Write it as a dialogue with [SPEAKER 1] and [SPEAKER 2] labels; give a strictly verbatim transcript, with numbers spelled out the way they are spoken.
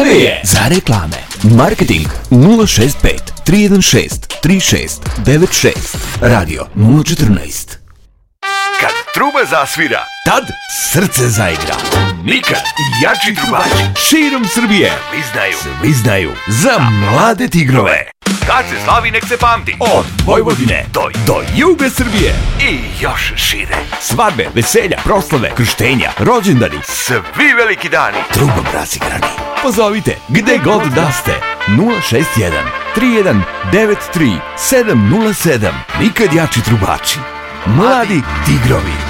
[SPEAKER 1] je! Za reklame, marketing nula šest pet tri jedan šest tri šest devet šest, radio nula četrnaest.
[SPEAKER 2] Kad truba zasvira, tad srce zaigra. Nikad jači trubači širom Srbije svizdaju, svizdaju za mlade tigrove. Kad se slavi, nek se pamti. Od Vojvodine do, do juga Srbije i još šire. Svadbe, veselja, proslave, krštenja, rođendani, svi veliki dani. Trubom rasigrani. Pozovite gde god da ste. nula šest jedan tri jedan devet tri sedam nula sedam. Nikad jači trubači. Mladi tigrovi.